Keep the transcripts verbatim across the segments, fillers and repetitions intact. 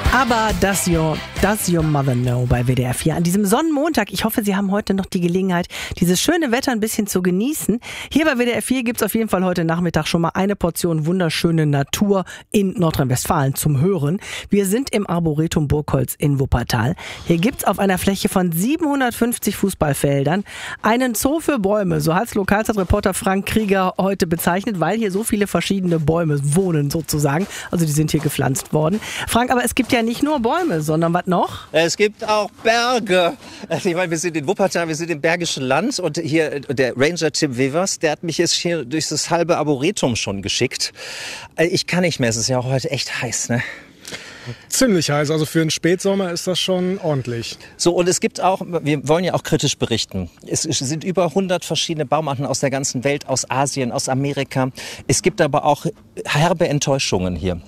Aber does your, does your mother know bei W D R vier an diesem Sonnenmontag. Ich hoffe, Sie haben heute noch die Gelegenheit, dieses schöne Wetter ein bisschen zu genießen. Hier bei W D R vier gibt es auf jeden Fall heute Nachmittag schon mal eine Portion wunderschöne Natur in Nordrhein-Westfalen zum Hören. Wir sind im Arboretum Burgholz in Wuppertal. Hier gibt es auf einer Fläche von siebenhundertfünfzig Fußballfeldern einen Zoo für Bäume. So hat es Lokalzeitreporter Frank Krieger heute bezeichnet, weil hier so viele verschiedene Bäume wohnen sozusagen. Also die sind hier gepflanzt worden. Frank, aber es gibt ja nicht nur Bäume, sondern was noch? Es gibt auch Berge. Ich meine, wir sind in Wuppertal, wir sind im Bergischen Land und hier der Ranger Tim Wevers, der hat mich jetzt hier durch das halbe Arboretum schon geschickt. Ich kann nicht mehr, es ist ja auch heute echt heiß, ne? Ziemlich heiß, also für einen Spätsommer ist das schon ordentlich. So, und es gibt auch, wir wollen ja auch kritisch berichten. Es sind über hundert verschiedene Baumarten aus der ganzen Welt, aus Asien, aus Amerika. Es gibt aber auch herbe Enttäuschungen hier.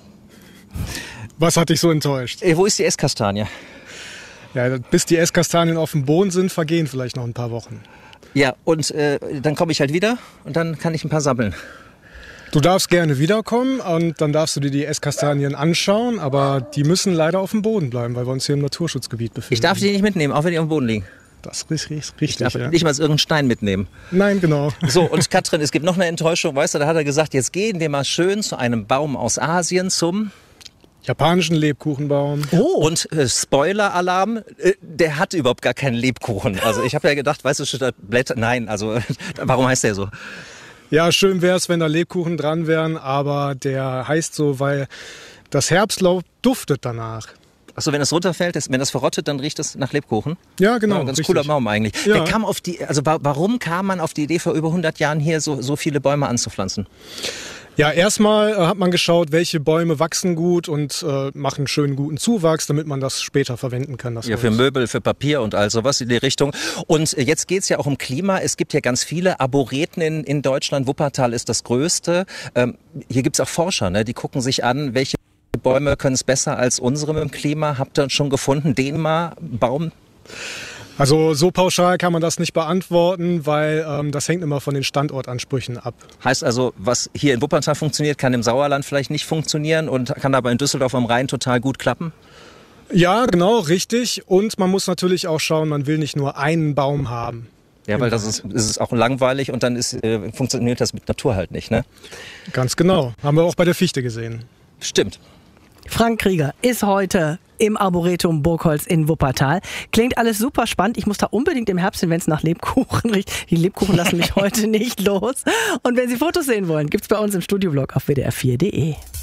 Was hat dich so enttäuscht? Wo ist die Esskastanie? Ja, bis die Esskastanien auf dem Boden sind, vergehen vielleicht noch ein paar Wochen. Ja, und äh, dann komme ich halt wieder und dann kann ich ein paar sammeln. Du darfst gerne wiederkommen und dann darfst du dir die Esskastanien anschauen, aber die müssen leider auf dem Boden bleiben, weil wir uns hier im Naturschutzgebiet befinden. Ich darf die nicht mitnehmen, auch wenn die auf dem Boden liegen. Das ist richtig, Ich darf ja. nicht mal irgendeinen Stein mitnehmen. Nein, genau. So, und Katrin, es gibt noch eine Enttäuschung, weißt du, da hat er gesagt, jetzt gehen wir mal schön zu einem Baum aus Asien, zum japanischen Lebkuchenbaum. Oh. Und äh, Spoiler-Alarm, äh, der hat überhaupt gar keinen Lebkuchen. Also ich habe ja gedacht, weißt du, statt Blätter, nein, also warum heißt der so? Ja, schön wäre es, wenn da Lebkuchen dran wären, aber der heißt so, weil das Herbstlaub duftet danach. Achso, wenn es runterfällt, wenn das verrottet, dann riecht es nach Lebkuchen? Ja, genau. Ja, ganz richtig. cooler Baum eigentlich. Ja. Der kam auf die, also warum kam man auf die Idee, vor über hundert Jahren hier so, so viele Bäume anzupflanzen? Ja, erstmal äh, hat man geschaut, welche Bäume wachsen gut und äh, machen schönen guten Zuwachs, damit man das später verwenden kann. Das ja, für Möbel, für Papier und all sowas in die Richtung. Und jetzt geht's ja auch um Klima. Es gibt ja ganz viele Arboreten in, in Deutschland. Wuppertal ist das größte. Ähm, hier gibt's auch Forscher, ne? Die gucken sich an, welche Bäume können es besser als unsere mit dem Klima. Habt ihr schon gefunden? Den mal Baum? Also so pauschal kann man das nicht beantworten, weil ähm, das hängt immer von den Standortansprüchen ab. Heißt also, was hier in Wuppertal funktioniert, kann im Sauerland vielleicht nicht funktionieren und kann aber in Düsseldorf am Rhein total gut klappen? Ja, genau, richtig. Und man muss natürlich auch schauen, man will nicht nur einen Baum haben. Ja, weil das ist, ist auch langweilig und dann ist, äh, funktioniert das mit Natur halt nicht, ne? Ganz genau. Haben wir auch bei der Fichte gesehen. Stimmt. Frank Krieger ist heute im Arboretum Burgholz in Wuppertal. Klingt alles super spannend. Ich muss da unbedingt im Herbst hin, wenn es nach Lebkuchen riecht. Die Lebkuchen lassen mich heute nicht los. Und wenn Sie Fotos sehen wollen, gibt's bei uns im Studioblog auf w d r vier punkt d e.